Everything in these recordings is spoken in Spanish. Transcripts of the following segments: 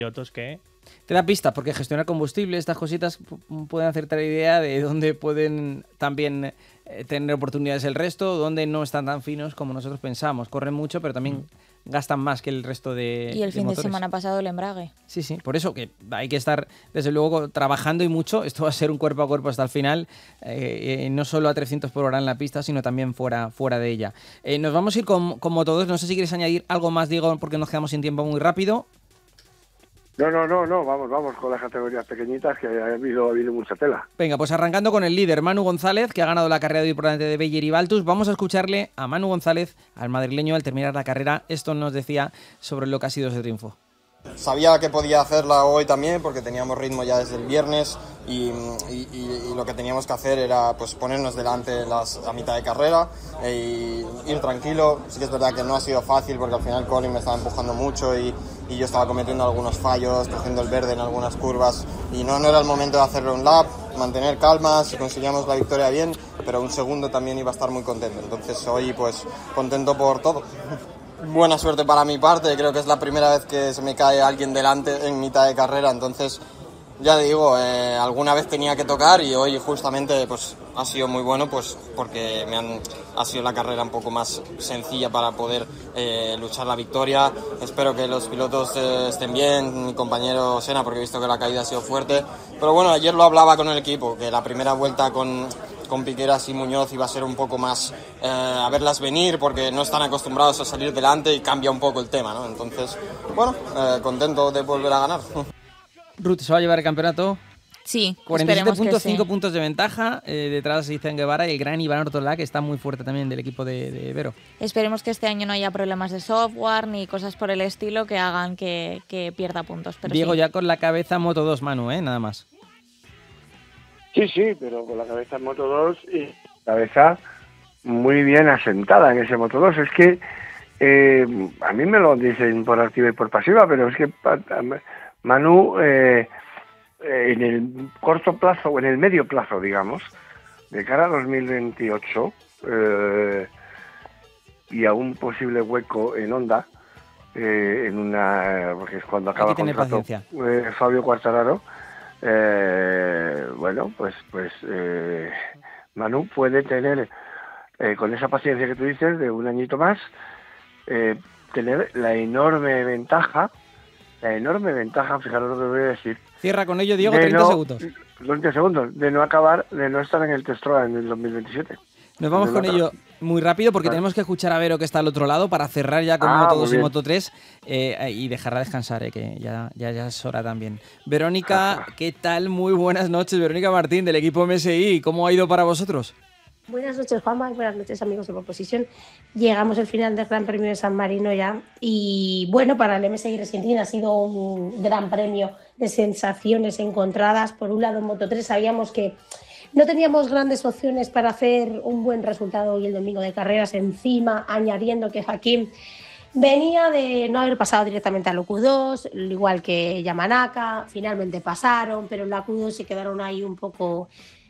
pilotos que... Te da pistas, porque gestionar combustible, estas cositas pueden hacerte la idea de dónde pueden también tener oportunidades el resto, dónde no están tan finos como nosotros pensamos. Corren mucho, pero también gastan más que el resto de Y el fin de motores. semana pasado el embrague. Sí, sí, por eso que hay que estar, desde luego, trabajando y mucho. Esto va a ser un cuerpo a cuerpo hasta el final, no solo a 300 por hora en la pista, sino también fuera de ella. Nos vamos a ir con Moto2. No sé si quieres añadir algo más, Diego, porque nos quedamos sin tiempo muy rápido. No, vamos con las categorías pequeñitas, que ha habido mucha tela. Venga, pues arrancando con el líder, Manu González, que ha ganado la carrera de hoy por delante de Beyer y Baltus. Vamos a escucharle a Manu González, al madrileño, al terminar la carrera. Esto nos decía sobre lo que ha sido ese triunfo. Sabía que podía hacerla hoy también porque teníamos ritmo ya desde el viernes y lo que teníamos que hacer era pues ponernos delante a mitad de carrera e ir tranquilo. Sí que es verdad que no ha sido fácil porque al final Colin me estaba empujando mucho y yo estaba cometiendo algunos fallos, cogiendo el verde en algunas curvas y no era el momento de hacerle un lap, mantener calma, si conseguíamos la victoria bien, pero un segundo también iba a estar muy contento. Entonces hoy pues contento por todo. Buena suerte para mi parte, creo que es la primera vez que se me cae alguien delante en mitad de carrera, entonces ya digo, alguna vez tenía que tocar y hoy justamente pues ha sido muy bueno pues porque ha sido la carrera un poco más sencilla para poder luchar la victoria. Espero que los pilotos estén bien, mi compañero Senna, porque he visto que la caída ha sido fuerte, pero bueno, ayer lo hablaba con el equipo, que la primera vuelta con Piqueras y Muñoz iba a ser un poco más a verlas venir porque no están acostumbrados a salir delante y cambia un poco el tema, ¿no? Entonces, bueno, contento de volver a ganar. Ruth, ¿se va a llevar el campeonato? Sí, 47.5 puntos de ventaja, detrás de Izan Guevara y el gran Iván Ortolá, que está muy fuerte también del equipo de Vero. Esperemos que este año no haya problemas de software ni cosas por el estilo que hagan que pierda puntos. Pero Diego sí. ya con la cabeza Moto2, Manu, nada más. Sí, pero con la cabeza en Moto2 y cabeza muy bien asentada en ese Moto2. Es que a mí me lo dicen por activa y por pasiva, pero es que Manu en el corto plazo o en el medio plazo, digamos, de cara a 2028 y a un posible hueco en Honda, porque es cuando acaba el contrato Fabio Quartararo. Bueno, pues Manu puede tener, con esa paciencia que tú dices, de un añito más, tener la enorme ventaja, fijaros lo que voy a decir. Cierra con ello, Diego, 30 segundos. 20 segundos, de no estar en el test trial en el 2027. Nos vamos con ello muy rápido porque tenemos que escuchar a Vero, que está al otro lado, para cerrar ya con Moto2 y Moto3 y dejarla descansar, que ya es hora también. Verónica, ¿qué tal? Muy buenas noches. Verónica Martín, del equipo MSI. ¿Cómo ha ido para vosotros? Buenas noches, Juanma, y buenas noches, amigos de Proposición. Llegamos al final del Gran Premio de San Marino ya y bueno, para el MSI Racing ha sido un gran premio de sensaciones encontradas. Por un lado, en Moto3 sabíamos que no teníamos grandes opciones para hacer un buen resultado hoy el domingo de carreras, encima añadiendo que Hakim venía de no haber pasado directamente a la Q2, igual que Yamanaka, finalmente pasaron, pero en la Q2 se quedaron ahí un poco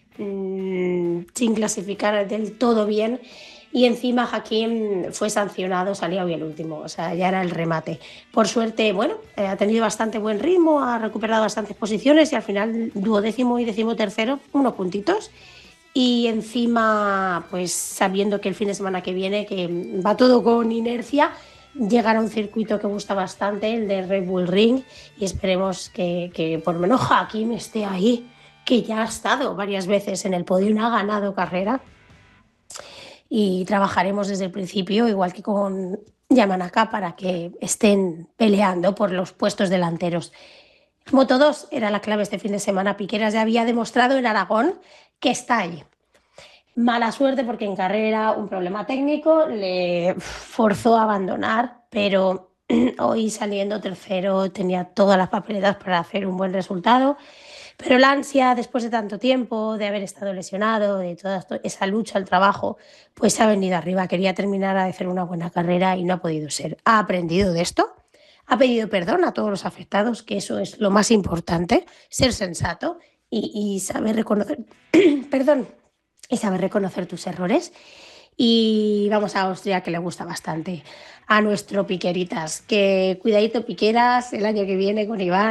sin clasificar del todo bien y encima Hakim fue sancionado, salía hoy el último, o sea, ya era el remate. Por suerte, bueno, ha tenido bastante buen ritmo, ha recuperado bastantes posiciones y al final 12º y 13º, unos puntitos. Y encima, pues sabiendo que el fin de semana que viene, que va todo con inercia, llegar a un circuito que gusta bastante, el de Red Bull Ring, y esperemos que por lo menos Hakim esté ahí, que ya ha estado varias veces en el podio, ha ganado carrera. Y trabajaremos desde el principio, igual que con Yamanaka, para que estén peleando por los puestos delanteros. Moto2 era la clave este fin de semana. Piqueras ya había demostrado en Aragón que está ahí. Mala suerte porque en carrera un problema técnico le forzó a abandonar, pero hoy saliendo tercero tenía todas las papeletas para hacer un buen resultado. Pero la ansia, después de tanto tiempo, de haber estado lesionado, de toda esa lucha, el trabajo, pues ha venido arriba. Quería terminar de hacer una buena carrera y no ha podido ser. Ha aprendido de esto, ha pedido perdón a todos los afectados, que eso es lo más importante, ser sensato y saber reconocer, y saber reconocer tus errores. y vamos a Austria, que le gusta bastante a nuestro Piqueritas. Que cuidadito Piqueras el año que viene con Iván.